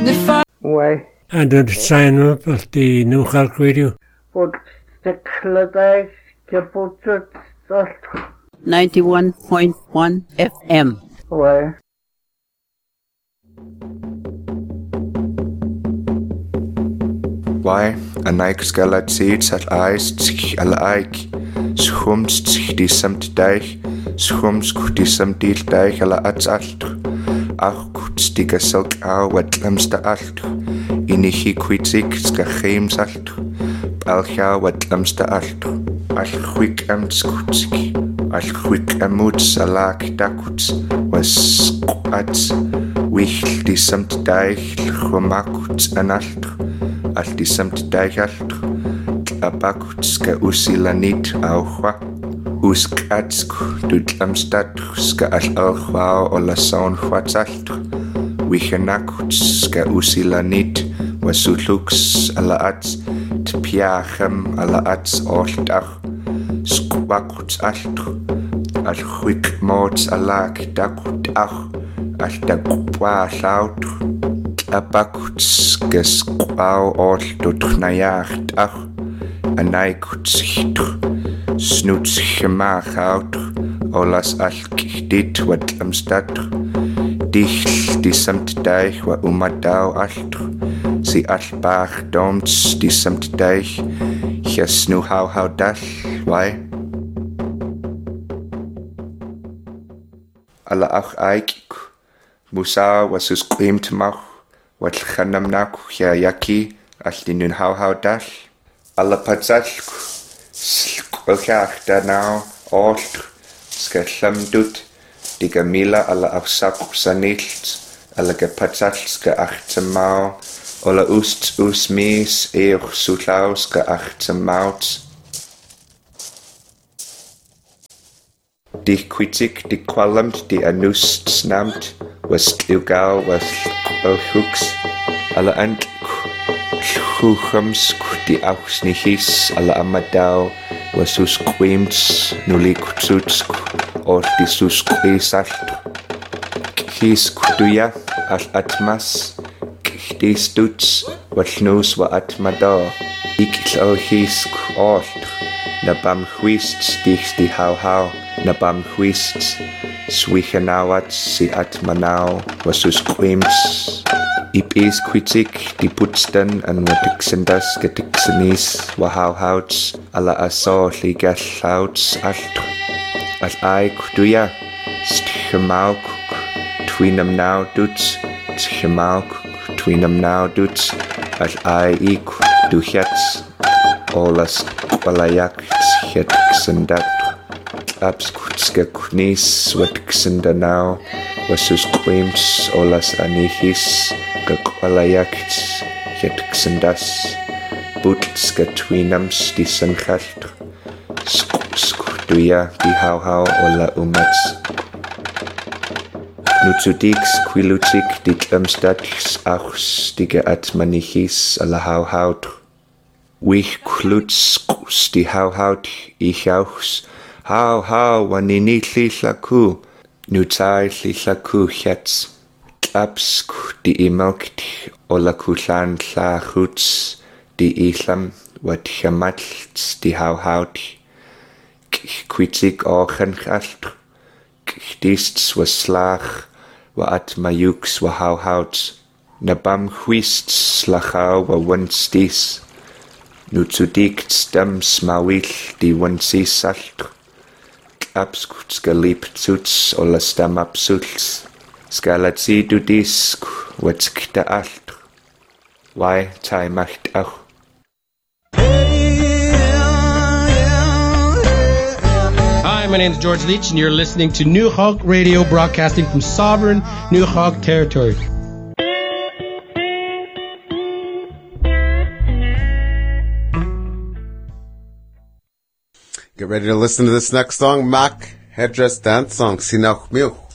Why? And to sign up at the New York Radio. But the Claddagh Kaputut 91.1 FM. Why? Why? A Nike Scarlet Seeds at Ice, Al Ike, Schums, die Samt Deich, Schums, die Samt Deich, Alla Ats Alt, Ach, Stiga Silk Au, wat Lamsta Alt, Inichi Quizik, Skachems Alt, Balchau, wat Lamsta Alt, Al Quick Amtskutzki, Al Quick Amuts, Alak Dakuts, was Ats, Wich, die Samt Deich, Chomakuts, an Alt. Al die samt Deich Abakutska usilanit auchwa uskatsk dutlamstatska al auchwa o la saun huatzalt wichenakutska usilanit wasuluks ala ats tpiachem ala ats oltach skwakuts alt al huik mots alak dakut ach al dakupwa laut Abakuts gesquau all dutchnajacht ach anaikuts hitr snuts gemach out olas alkdit wat amstad dich die samt deich wa umadau altr si altbach doms die samt deich jasnu how dal why ala ach aik musa was us qimt mach wat khanamnak ya yaki altinun how dal alla patsalk skokach da now alt skatlamdut digamila alla afsak sanilt alla gepatsalska achtemau alla ust usmis sutlauska achtemauts die quitik die qualmt die anust snamt was ugal was hooks alla ant chuchams die ausnichis alla amadau was us quimts nulikutsuts or die sus quisalt his kuduya al atmas dis duts wat knows wa atmada ikl his alt na bam huist die how na bam huist Swichenauat si atmanau was us quims ipis quitik die putzden an watixendas getixenis wa houts alla aso ligal houts alt al ai kuduya stichemauk twinam now duts stichemauk twinam now duts al ai ik duchats olas walayak getixendat abskutska kunis watksenda now wasus quims olas anihis gakwalayakt getxendas butska twinams disankhalt skuduya di how ola umats nutsudix quilutik ditlamstats achs dige atmanihis ala how wich kluts di how ich auchs how wanini lillaku nutai lillaku hats tlapsk di imalkt ola kulan la huts di islam wat hamatls di how quitik ochen khalt dists was slag wa atmayuks wa houts nabam huist slachau wa wonstis nutsudikt stams mawil di wonsis salt abskut skalip tuts ola stam absuls skalatsi du disk watskta alt why tai macht auch Hi, my name is George Leach and you're listening to New Hawk Radio broadcasting from sovereign New Hawk territory. Get ready to listen to this next song, Mac Headdress Dance Song, Sinach Milch.